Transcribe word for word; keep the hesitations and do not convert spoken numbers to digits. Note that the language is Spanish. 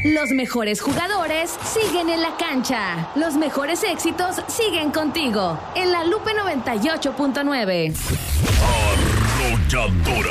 Los mejores jugadores siguen en la cancha. Los mejores éxitos siguen contigo. En La Lupe noventa y ocho punto nueve. Arrolladora.